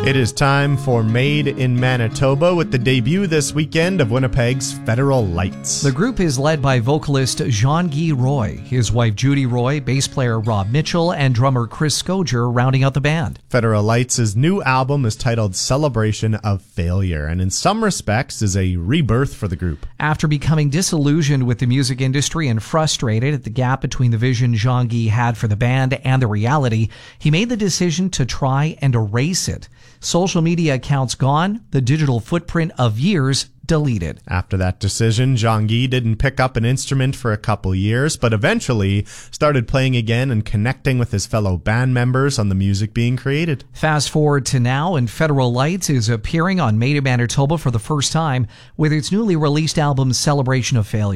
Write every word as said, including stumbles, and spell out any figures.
It is time for Made in Manitoba with the debut this weekend of Winnipeg's Federal Lights. The group is led by vocalist Jean-Guy Roy, his wife Judy Roy, bass player Rob Mitchell, and drummer Chris Scoger rounding out the band. Federal Lights' new album is titled Celebration of Failure, and in some respects is a rebirth for the group. After becoming disillusioned with the music industry and frustrated at the gap between the vision Jean-Guy had for the band and the reality, he made the decision to try and erase it. Social media accounts gone, the digital footprint of years deleted. After that decision, Jean-Guy didn't pick up an instrument for a couple years, but eventually started playing again and connecting with his fellow band members on the music being created. Fast forward to now, and Federal Lights is appearing on Made in Manitoba for the first time with its newly released album Celebration of Failure.